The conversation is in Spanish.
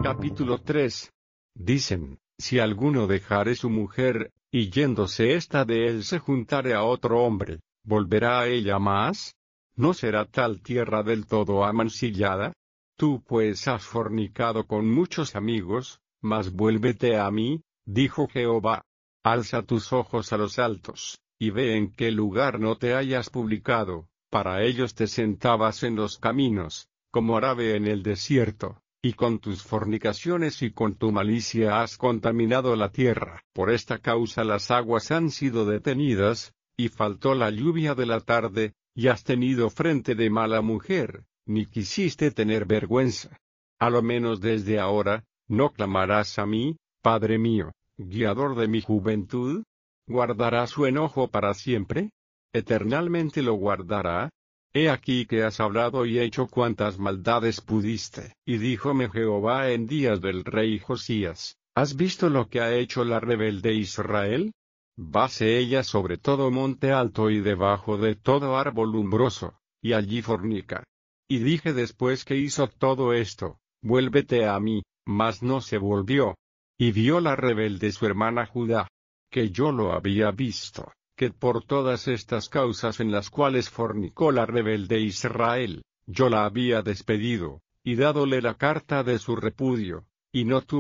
Capítulo 3. Dicen, si alguno dejare su mujer, y yéndose ésta de él se juntare a otro hombre, ¿volverá a ella más? ¿No será tal tierra del todo amancillada? Tú pues has fornicado con muchos amigos, mas vuélvete a mí, dijo Jehová. Alza tus ojos a los altos, y ve en qué lugar no te hayas publicado, para ellos te sentabas en los caminos, como árabe en el desierto. Y con tus fornicaciones y con tu malicia has contaminado la tierra. Por esta causa las aguas han sido detenidas, y faltó la lluvia de la tarde, y has tenido frente de mala mujer, ni quisiste tener vergüenza. A lo menos desde ahora, ¿no clamarás a mí, Padre mío, guiador de mi juventud? ¿Guardará su enojo para siempre? ¿Eternalmente lo guardará? He aquí que has hablado y hecho cuantas maldades pudiste. Y díjome Jehová en días del rey Josías, ¿has visto lo que ha hecho la rebelde Israel? Vase ella sobre todo monte alto y debajo de todo árbol umbroso, y allí fornica. Y dije después que hizo todo esto, vuélvete a mí, mas no se volvió. Y vio la rebelde su hermana Judá, que yo lo había visto, que por todas estas causas en las cuales fornicó la rebelde Israel, yo la había despedido, y dádole la carta de su repudio, y no tuvo